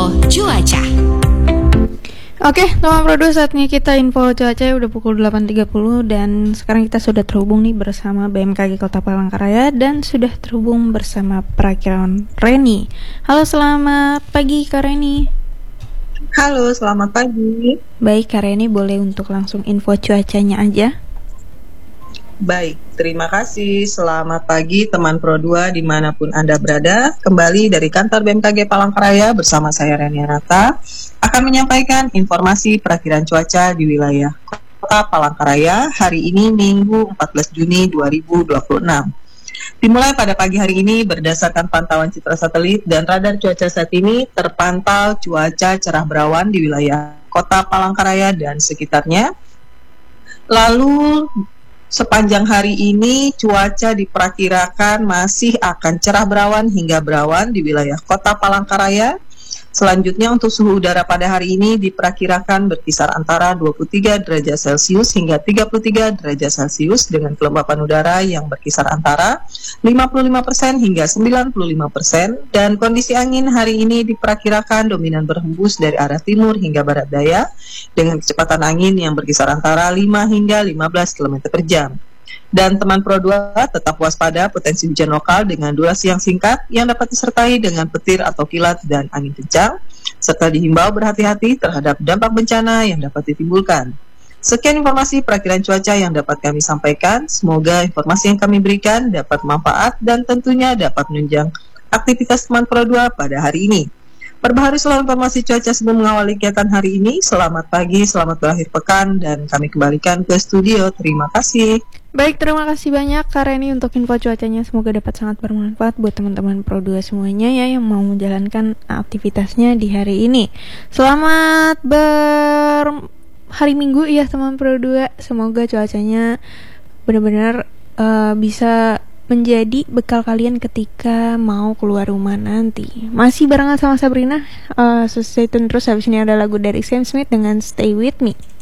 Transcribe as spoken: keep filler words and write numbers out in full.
Info Cuaca. Oke, teman produk, saatnya kita info cuaca. Udah pukul delapan tiga puluh dan sekarang kita sudah terhubung nih bersama B M K G Kota Palangkaraya dan sudah terhubung bersama Perakiraan Reni. Halo, selamat pagi Kak Reni. Halo, selamat pagi. Baik Kak Reni, boleh untuk langsung info cuacanya aja? Baik, terima kasih. Selamat pagi teman Pro dua dimanapun Anda berada. Kembali dari kantor B M K G Palangkaraya bersama saya Reni Anata akan menyampaikan informasi perakiraan cuaca di wilayah Kota Palangkaraya hari ini Minggu empat belas Juni dua ribu dua puluh enam. Dimulai pada pagi hari ini berdasarkan pantauan citra satelit dan radar cuaca saat ini terpantau cuaca cerah berawan di wilayah Kota Palangkaraya dan sekitarnya. Lalu sepanjang hari ini cuaca diperkirakan masih akan cerah berawan hingga berawan di wilayah Kota Palangkaraya. Selanjutnya untuk suhu udara pada hari ini diperkirakan berkisar antara dua puluh tiga derajat Celcius hingga tiga puluh tiga derajat Celcius dengan kelembapan udara yang berkisar antara lima puluh lima persen hingga sembilan puluh lima persen dan kondisi angin hari ini diperkirakan dominan berhembus dari arah timur hingga barat daya dengan kecepatan angin yang berkisar antara lima hingga lima belas kilometer per jam. Dan teman Pro dua tetap waspada potensi hujan lokal dengan durasi yang singkat yang dapat disertai dengan petir atau kilat dan angin kencang, serta dihimbau berhati-hati terhadap dampak bencana yang dapat ditimbulkan. Sekian informasi perakiraan cuaca yang dapat kami sampaikan. Semoga informasi yang kami berikan dapat manfaat dan tentunya dapat menunjang aktivitas teman Pro dua pada hari ini. Perbaharui selalu informasi cuaca sebelum mengawali kegiatan hari ini. Selamat pagi, selamat berakhir pekan, dan kami kembalikan ke studio. Terima kasih. Baik, terima kasih banyak Kak Reni untuk info cuacanya. Semoga dapat sangat bermanfaat buat teman-teman Pro dua semuanya ya yang mau menjalankan aktivitasnya di hari ini. Selamat ber hari Minggu ya teman Pro dua. Semoga cuacanya benar-benar uh, bisa menjadi bekal kalian ketika mau keluar rumah nanti. Masih barengan sama Sabrina, uh, so stay tune terus. Habis ini ada lagu dari Sam Smith dengan Stay With Me.